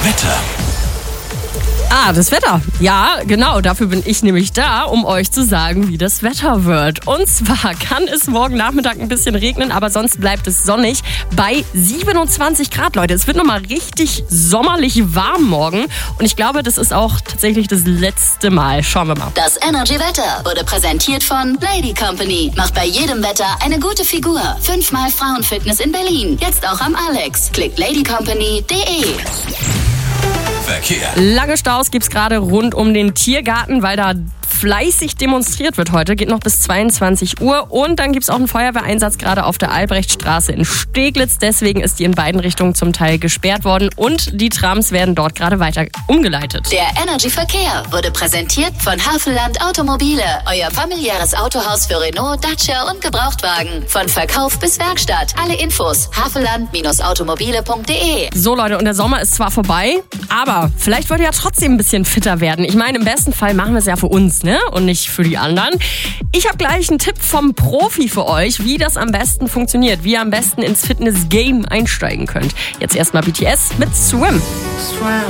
Wetter. Das Wetter. Ja, genau, dafür bin ich nämlich da, um euch zu sagen, wie das Wetter wird. Und zwar kann es morgen Nachmittag ein bisschen regnen, aber sonst bleibt es sonnig bei 27 Grad, Leute. Es wird nochmal richtig sommerlich warm morgen und ich glaube, das ist auch tatsächlich das letzte Mal. Schauen wir mal. Das Energy Wetter wurde präsentiert von Lady Company. Macht bei jedem Wetter eine gute Figur. 5-mal Frauenfitness in Berlin. Jetzt auch am Alex. Klickt ladycompany.de. Verkehr. Lange Staus gibt's gerade rund um den Tiergarten, weil da fleißig demonstriert wird heute. Geht noch bis 22 Uhr. Und dann gibt's auch einen Feuerwehreinsatz gerade auf der Albrechtstraße in Steglitz. Deswegen ist die in beiden Richtungen zum Teil gesperrt worden. Und die Trams werden dort gerade weiter umgeleitet. Der Energy Verkehr wurde präsentiert von Havelland Automobile. Euer familiäres Autohaus für Renault, Dacia und Gebrauchtwagen. Von Verkauf bis Werkstatt. Alle Infos havelland-automobile.de. So Leute, und der Sommer ist zwar vorbei, aber vielleicht wollt ihr ja trotzdem ein bisschen fitter werden. Ich meine, im besten Fall machen wir es ja für uns, ne? Und nicht für die anderen. Ich habe gleich einen Tipp vom Profi für euch, wie das am besten funktioniert, wie ihr am besten ins Fitness-Game einsteigen könnt. Jetzt erstmal BTS mit Swim.